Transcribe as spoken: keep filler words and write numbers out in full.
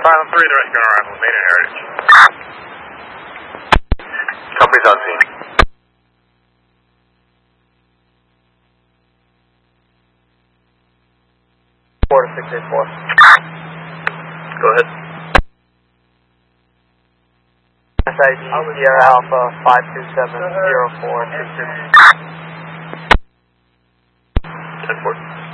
Island three, the rescue arrival, Maiden Heritage. Company's on scene. four to six eight four. Go ahead. S I D Sierra Alpha five two seven zero four two two. ten four.